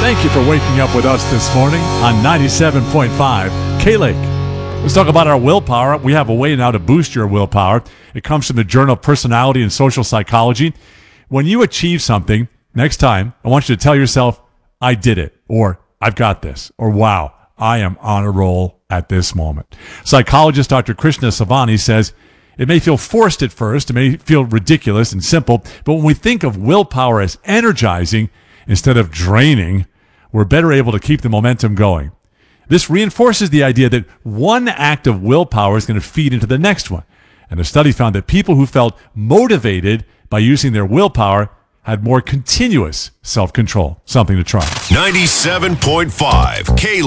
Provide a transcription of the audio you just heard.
Thank you for waking up with us this morning on 97.5 K-Lake. Let's talk about our willpower. We have a way now to boost your willpower. It comes from the Journal of Personality and Social Psychology. When you achieve something, next time, I want you to tell yourself, I did it, or I've got this, or wow, I am on a roll at this moment. Psychologist Dr. Krishna Savani says, it may feel forced at first, it may feel ridiculous and simple, but when we think of willpower as energizing instead of draining, we're better able to keep the momentum going. This reinforces the idea that one act of willpower is going to feed into the next one. And a study found that people who felt motivated by using their willpower had more continuous self-control. Something to try. 97.5 K